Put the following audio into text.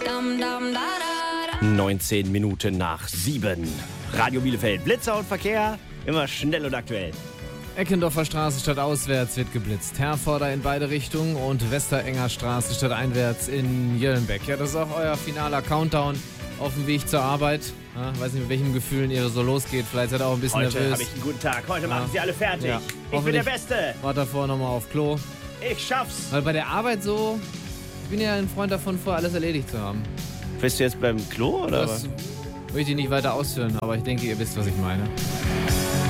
19 Minuten nach 7. Radio Bielefeld. Blitzer und Verkehr, immer schnell und aktuell. Eckendorfer Straße stadtauswärts wird geblitzt. Herforder in beide Richtungen und Westerenger Straße stadteinwärts in Jöllenbeck. Ja, das ist auch euer finaler Countdown auf dem Weg zur Arbeit. Ja, weiß nicht, mit welchen Gefühlen ihr so losgeht. Vielleicht seid ihr auch ein bisschen nervös. Heute habe ich einen guten Tag. Heute machen sie alle fertig. Ja. Ich bin der Beste. Wart davor nochmal auf Klo. Ich schaff's. Weil bei der Arbeit so, ich bin ja ein Freund davon, vorher alles erledigt zu haben. Bist du jetzt beim Klo, oder? Das möchte ich nicht weiter ausführen, aber ich denke, ihr wisst, was ich meine.